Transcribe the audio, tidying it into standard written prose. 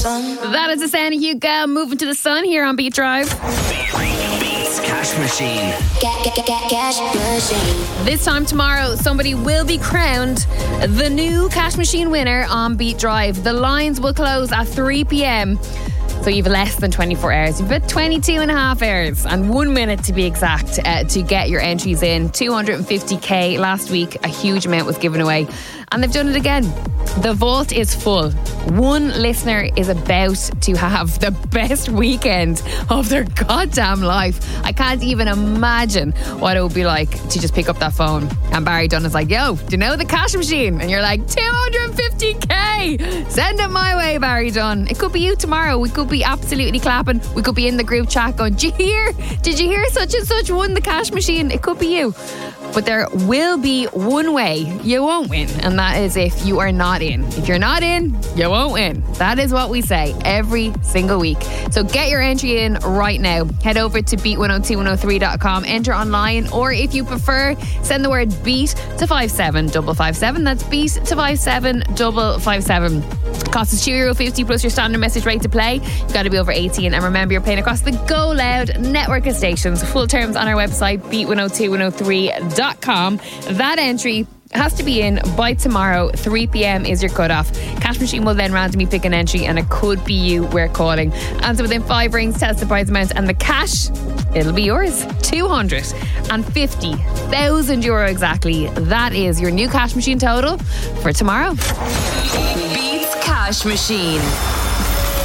That is the sound of Hugo moving to the sun here on Beat Drive. Beats Cash Machine. Cash Machine. This time tomorrow, somebody will be crowned the new Cash Machine winner on Beat Drive. The lines will close at 3 p.m. So you've less than 24 hours. You've got 22 and a half hours and 1 minute to be exact to get your entries in. 250k last week. A huge amount was given away. And they've done it again. The vault is full. One listener is about to have the best weekend of their goddamn life. I can't even imagine what it would be like to just pick up that phone and Barry Dunn is like, yo, do you know the Cash Machine? And you're like, 250k! Send it my way, Barry Dunn. It could be you tomorrow. We could be absolutely clapping. We could be in the group chat going, did you hear such and such won the Cash Machine? It could be you. But there will be one way you won't win, and that is if you are not in. If you're not in, you won't win. That is what we say every single week. So get your entry in right now. Head over to beat102103.com, enter online, or if you prefer, send the word BEAT to 57557. That's BEAT to 57557. Cost is €2.50 plus your standard message rate to play. You've got to be over 18, and remember you're playing across the Go Loud network of stations. Full terms on our website, beat102103.com. That entry has to be in by tomorrow. 3 p.m. is your cutoff. Cash Machine will then randomly pick an entry, and it could be you we're calling. Answer within 5 rings, test the prize amount, and the cash, it'll be yours. €250,000 exactly. That is your new Cash Machine total for tomorrow. Beats Cash Machine.